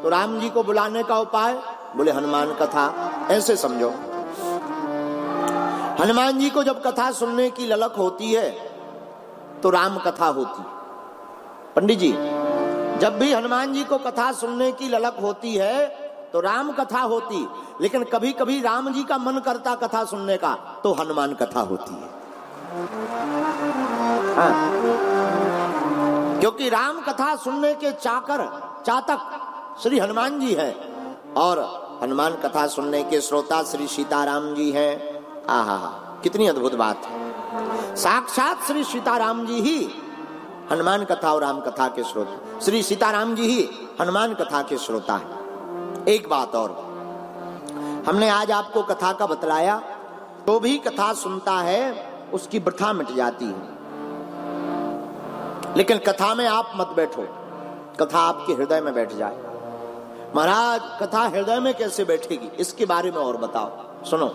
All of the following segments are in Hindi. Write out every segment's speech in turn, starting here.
तो राम जी को बुलाने का उपाय, बोले हनुमान कथा। ऐसे समझो, हनुमान जी को जब कथा सुनने की ललक होती है तो राम कथा होती। पंडित जी, जब भी हनुमान जी को कथा सुनने की ललक होती है तो राम कथा होती, लेकिन कभी कभी राम जी का मन करता कथा सुनने का तो हनुमान कथा होती है। हाँ। क्योंकि राम कथा सुनने के चातक श्री हनुमान जी हैं और हनुमान कथा सुनने के श्रोता श्री सीताराम जी हैं। आहा, कितनी अद्भुत बात है। साक्षात श्री सीताराम जी ही हनुमान कथा और राम कथा के श्रोता, श्री सीताराम जी ही हनुमान कथा के श्रोता है। एक बात और, हमने आज आपको कथा का बतलाया, तो भी कथा सुनता है उसकी वृथा मिट जाती है। लेकिन कथा में आप मत बैठो, कथा आपके हृदय में बैठ जाए। महाराज, कथा हृदय में कैसे बैठेगी, इसके बारे में और बताओ। सुनो,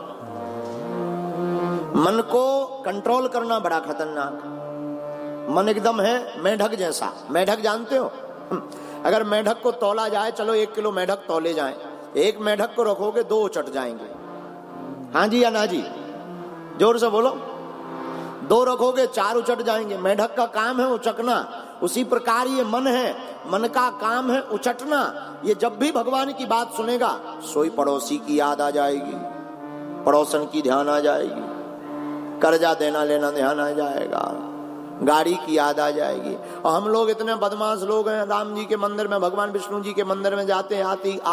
मन को कंट्रोल करना बड़ा खतरनाक। मन एकदम है मेढक जैसा। मेढक जानते हो? अगर मेढक को तौला जाए, चलो 1 किलो मेढक तौले जाए, एक मेढक को रखोगे 2 उचट जाएंगे। हाँ जी या ना जी? जोर से बोलो। 2 रखोगे 4 उचट जाएंगे। मेढक का काम है उचकना, उसी प्रकार ये मन है, मन का काम है उचटना। ये जब भी भगवान की बात सुनेगा, सोई पड़ोसी की याद आ जाएगी, पड़ोसन की ध्यान आ जाएगी, कर्जा देना लेना ध्यान आ जाएगा, गाड़ी की याद आ जाएगी। और हम लोग इतने बदमाश लोग हैं, राम जी के मंदिर में, भगवान विष्णु जी के मंदिर में जाते हैं,